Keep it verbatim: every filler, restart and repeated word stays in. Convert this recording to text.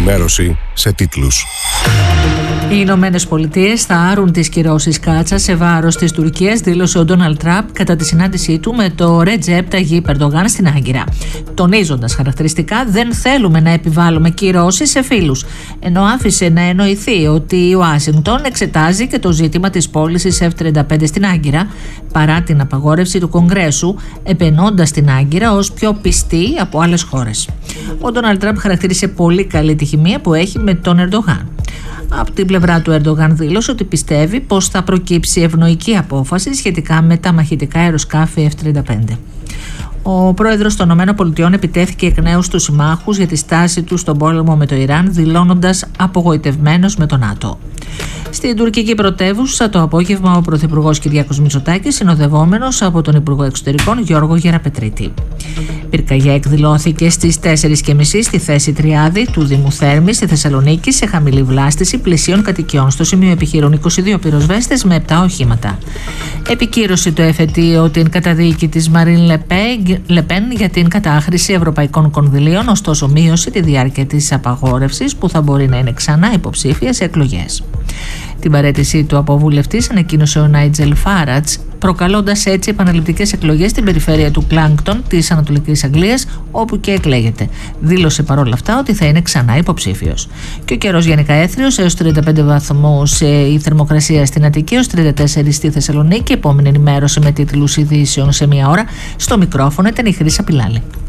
Ενημέρωση σε τίτλους. Οι Ηνωμένες Πολιτείες θα άρουν τις κυρώσεις Κάτσα σε βάρος της Τουρκίας, δήλωσε ο Ντόναλντ Τραμπ κατά τη συνάντησή του με το Ρετζέπ Ταγιίπ Ερντογάν στην Άγκυρα. Τονίζοντας χαρακτηριστικά, δεν θέλουμε να επιβάλλουμε κυρώσεις σε φίλους. Ενώ άφησε να εννοηθεί ότι η Ουάσιγκτον εξετάζει και το ζήτημα της πώλησης εφ τριάντα πέντε στην Άγκυρα, παρά την απαγόρευση του Κογκρέσου, επενώντας την Άγκυρα ως πιο πιστή από άλλες χώρες. Ο Ντόναλντ Τραμπ χαρακτήρισε πολύ καλή τη χημεία που έχει με τον Ερντογάν. Από την πλευρά του, Ερντογάν δήλωσε ότι πιστεύει πως θα προκύψει ευνοϊκή απόφαση σχετικά με τα μαχητικά αεροσκάφη εφ τριάντα πέντε. Ο πρόεδρος των ΗΠΑ επιτέθηκε εκ νέου στους συμμάχους για τη στάση του στον πόλεμο με το Ιράν, δηλώνοντας απογοητευμένος με τον ΝΑΤΟ. Στην τουρκική πρωτεύουσα το απόγευμα ο Πρωθυπουργός Κυριάκος Μητσοτάκης, συνοδευόμενος από τον Υπουργό Εξωτερικών Γιώργο Γεραπετρίτη. Πυρκαγιά εκδηλώθηκε στις τέσσερις και μισή στη θέση Τριάδη του Δήμου Θέρμης στη Θεσσαλονίκη, σε χαμηλή βλάστηση πλησίων κατοικιών. Στο σημείο επιχειρούν είκοσι δύο πυροσβέστες με επτά οχήματα. Επικύρωσε το εφετείο την καταδίκη της Μαρίν Λεπέν για την κατάχρηση ευρωπαϊκών κονδυλίων, ωστόσο μείωσε τη διάρκεια της απαγόρευσης που θα μπορεί να είναι ξανά υποψήφια σε εκλογές. Την παραίτησή του από βουλευτής ανακοίνωσε ο Νάιτζελ Φάρατς, προκαλώντας έτσι επαναληπτικές εκλογές στην περιφέρεια του Κλάνκτον της Ανατολικής Αγγλίας, όπου και εκλέγεται. Δήλωσε παρόλα αυτά ότι θα είναι ξανά υποψήφιος. Και ο καιρός γενικά έθριος, έως τριάντα πέντε βαθμούς η θερμοκρασία στην Αττική, έως τριάντα τέσσερα στη Θεσσαλονίκη. Επόμενη ενημέρωση με τίτλους ειδήσεων σε μία ώρα. Στο μικρόφωνο ήταν η Χρύσα Πιλάλη.